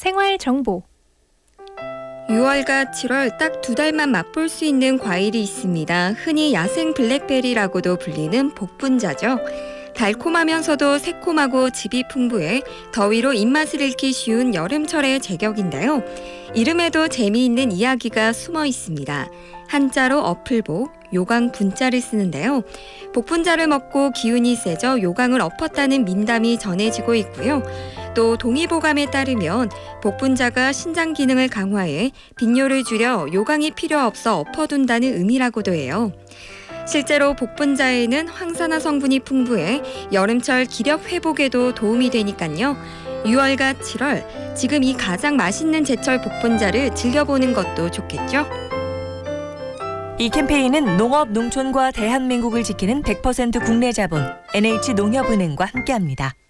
생활 정보. 6월과 7월 딱 2달만 맛볼 수 있는 과일이 있습니다. 흔히 야생 블랙베리라고도 불리는 복분자죠. 달콤하면서도 새콤하고 즙이 풍부해 더위로 입맛을 잃기 쉬운 여름철의 제격인데요. 이름에도 재미있는 이야기가 숨어 있습니다. 한자로 어플복, 요강 분자를 쓰는데요. 복분자를 먹고 기운이 세져 요강을 엎었다는 민담이 전해지고 있고요. 또 동의보감에 따르면 복분자가 신장 기능을 강화해 빈뇨를 줄여 요강이 필요 없어 엎어둔다는 의미라고도 해요. 실제로 복분자에는 황산화 성분이 풍부해 여름철 기력 회복에도 도움이 되니까요. 6월과 7월, 지금 이 가장 맛있는 제철 복분자를 즐겨보는 것도 좋겠죠? 이 캠페인은 농업, 농촌과 대한민국을 지키는 100% 국내 자본 NH농협은행과 함께합니다.